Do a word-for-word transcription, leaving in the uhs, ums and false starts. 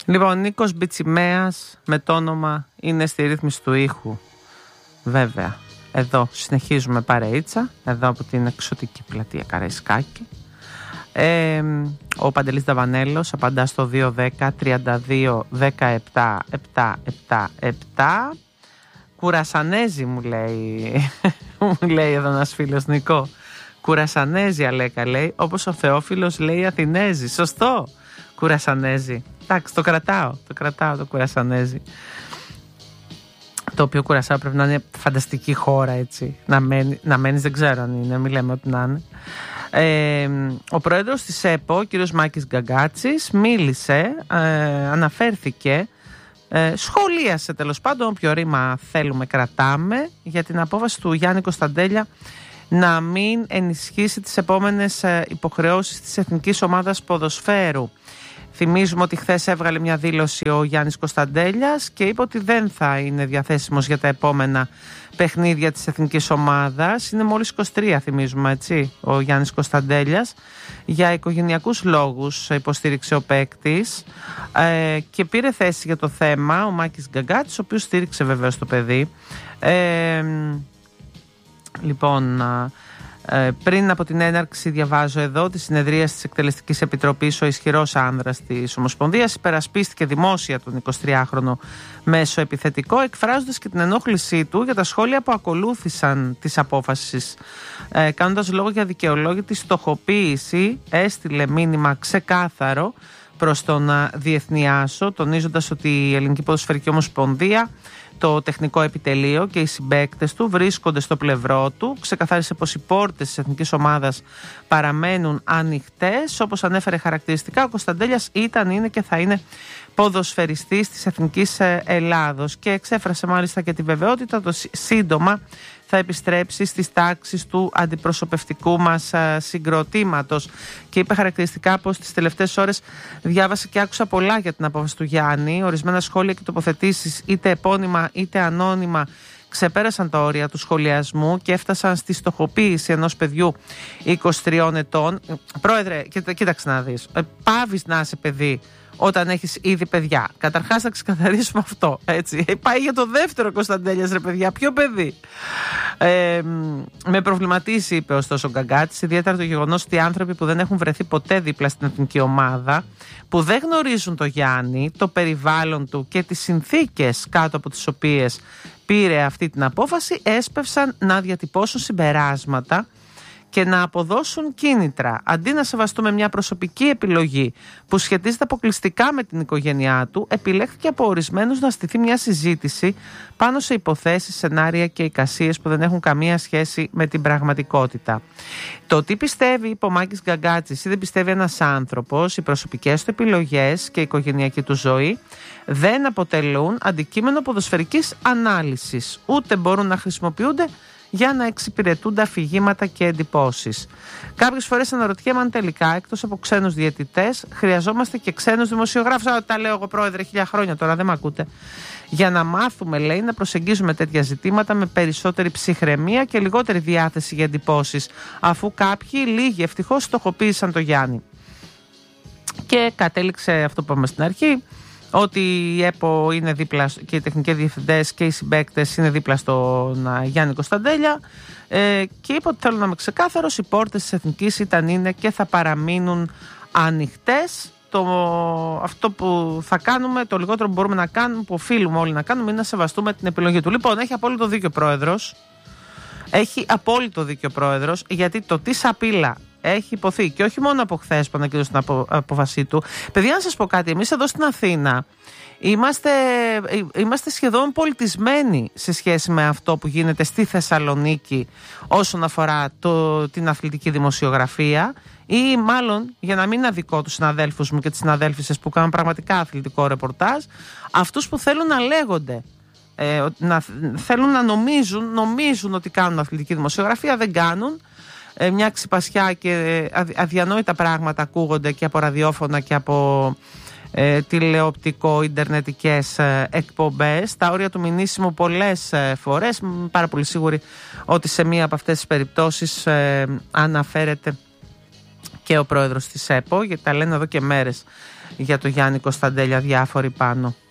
Λοιπόν, Νίκος Μπιτσιμέας με το όνομα είναι στη ρύθμιση του ήχου. Βέβαια, εδώ συνεχίζουμε παρεΐτσα, εδώ από την εξωτική πλατεία Καραϊσκάκη. Ε, ο Παντελής Δαβανέλος απαντά στο δύο δέκα τριάντα δύο δεκαεπτά επτά επτά επτά. Κουρασανέζι μου λέει, μου λέει εδώ ένας φίλος, Νικό. Κουρασανέζι Αλέκα λέει, όπως ο Θεόφιλος λέει Αθηνέζι. Σωστό, Κουρασανέζι. Εντάξει, το κρατάω, το κρατάω το Κουρασανέζι. Το οποίο Κουρασάο πρέπει να είναι φανταστική χώρα, έτσι. Να, μένει, να μένεις δεν ξέρω αν είναι, μην λέμε ότι να είναι. Ε, ο πρόεδρος της ΕΠΟ, ο κύριος Μάκης Γκαγκάτσης, μίλησε, ε, αναφέρθηκε, ε, σχολίασε τέλος πάντων, όποιο ρήμα θέλουμε κρατάμε, για την απόφαση του Γιάννη Κωνσταντέλια να μην ενισχύσει τις επόμενες ε, υποχρεώσεις της Εθνικής Ομάδας Ποδοσφαίρου. Θυμίζουμε ότι χθες έβγαλε μια δήλωση ο Γιάννης Κωνσταντέλιας και είπε ότι δεν θα είναι διαθέσιμος για τα επόμενα παιχνίδια της εθνικής ομάδας. Είναι μόλις είκοσι τρία, θυμίζουμε, έτσι, ο Γιάννης Κωνσταντέλιας. Για οικογενειακούς λόγους υποστήριξε ο παίκτης ε, και πήρε θέση για το θέμα ο Μάκης Γκαγκάτης, ο οποίος στήριξε βεβαίως το παιδί. Ε, λοιπόν... Ε, πριν από την έναρξη, διαβάζω εδώ, τη συνεδρία της Εκτελεστικής Επιτροπής, ο ισχυρός άνδρας της Ομοσπονδίας υπερασπίστηκε δημόσια τον εικοσιτριάχρονο μέσο επιθετικό, εκφράζοντας και την ενόχλησή του για τα σχόλια που ακολούθησαν της απόφασης. Ε, κάνοντας λόγο για δικαιολόγητη στοχοποίηση, έστειλε μήνυμα ξεκάθαρο προς τον Διεθνή Άσο, τονίζοντας ότι η Ελληνική Ποδοσφαιρική Ομοσπονδία, το τεχνικό επιτελείο και οι συμπαίκτες του βρίσκονται στο πλευρό του. Ξεκαθάρισε πως οι πόρτες της εθνικής ομάδας παραμένουν ανοιχτές. Όπως ανέφερε χαρακτηριστικά, ο Κωνσταντέλιας ήταν, είναι και θα είναι ποδοσφαιριστής της Εθνικής Ελλάδος και εξέφρασε μάλιστα και τη βεβαιότητα ότι σύντομα θα επιστρέψει στις τάξεις του αντιπροσωπευτικού μας συγκροτήματος. Και είπε χαρακτηριστικά πως τις τελευταίες ώρες διάβασε και άκουσα πολλά για την απόφαση του Γιάννη. Ορισμένα σχόλια και τοποθετήσεις, είτε επώνυμα είτε ανώνυμα, ξεπέρασαν τα όρια του σχολιασμού και έφτασαν στη στοχοποίηση ενός παιδιού είκοσι τριών ετών. Πρόεδρε, κοίταξε να δεις, πάβεις να είσαι παιδί όταν έχεις ήδη παιδιά. Καταρχάς θα ξεκαθαρίσουμε αυτό, έτσι. Πάει για το δεύτερο Κωνσταντέλιας, ρε παιδιά, ποιο παιδί. Ε, με προβληματίσει, είπε ωστόσο ο Γκαγκάτης, ιδιαίτερα το γεγονός ότι οι άνθρωποι που δεν έχουν βρεθεί ποτέ δίπλα στην εθνική ομάδα, που δεν γνωρίζουν το Γιάννη, το περιβάλλον του και τις συνθήκες κάτω από τις οποίες πήρε αυτή την απόφαση, έσπευσαν να διατυπώσουν συμπεράσματα και να αποδώσουν κίνητρα. Αντί να σεβαστούμε μια προσωπική επιλογή που σχετίζεται αποκλειστικά με την οικογένειά του, επιλέχθηκε από ορισμένους να στηθεί μια συζήτηση πάνω σε υποθέσεις, σενάρια και εικασίες που δεν έχουν καμία σχέση με την πραγματικότητα. Το τι πιστεύει, είπε ο Μάκης Γκαγκάτσης, ή δεν πιστεύει ένας άνθρωπος, οι προσωπικές του επιλογές και η οικογενειακή του ζωή δεν αποτελούν αντικείμενο ποδοσφαιρικής ανάλυσης, ούτε μπορούν να χρησιμοποιούνται για να εξυπηρετούνται αφηγήματα και εντυπώσεις. Κάποιες φορές αναρωτιέμαι αν τελικά, εκτός από ξένους διαιτητές, χρειαζόμαστε και ξένους δημοσιογράφους. Α, τα λέω εγώ, πρόεδρε, χίλια χρόνια τώρα, δεν με ακούτε. Για να μάθουμε, λέει, να προσεγγίζουμε τέτοια ζητήματα με περισσότερη ψυχραιμία και λιγότερη διάθεση για εντυπώσεις, αφού κάποιοι, λίγοι ευτυχώς, στοχοποίησαν το Γιάννη. Και κατέληξε αυτό που είπαμε στην αρχή, ότι η ΕΠΟ είναι δίπλα και οι τεχνικοί διευθυντές και οι συμπαίκτες είναι δίπλα στον Γιάννη Κωνσταντέλια ε, και είπε ότι θέλω να είμαι ξεκάθαρος, οι πόρτες της Εθνικής ήταν, είναι και θα παραμείνουν ανοιχτές. Το, αυτό που θα κάνουμε, το λιγότερο που μπορούμε να κάνουμε, που οφείλουμε όλοι να κάνουμε, είναι να σεβαστούμε την επιλογή του. Λοιπόν, έχει απόλυτο δίκιο ο πρόεδρος. Έχει απόλυτο δίκιο ο πρόεδρος, γιατί το τι σαπίλα έχει υποθεί και όχι μόνο από χθες που ανακοίνωσε την απο, απόφασή του. Παιδιά, να σας πω κάτι, εμείς εδώ στην Αθήνα είμαστε, είμαστε σχεδόν πολιτισμένοι σε σχέση με αυτό που γίνεται στη Θεσσαλονίκη όσον αφορά το, την αθλητική δημοσιογραφία, ή μάλλον, για να μην αδικώ τους συναδέλφους μου και τις συναδέλφισες που κάνουν πραγματικά αθλητικό ρεπορτάζ, αυτούς που θέλουν να λέγονται, ε, να θέλουν να νομίζουν, νομίζουν ότι κάνουν αθλητική δημοσιογραφία, δεν κάνουν. Ε, μια ξυπασιά και αδιανόητα πράγματα ακούγονται και από ραδιόφωνα και από ε, τηλεοπτικό, ιντερνετικές ε, εκπομπές. Τα όρια του μηνύσιμου πολλές ε, φορές, πάρα πολύ σίγουρη ότι σε μία από αυτές τις περιπτώσεις ε, αναφέρεται και ο πρόεδρος της ΕΠΟ, γιατί τα λένε εδώ και μέρες για το Γιάννη Κωνσταντέλια διάφοροι πάνω.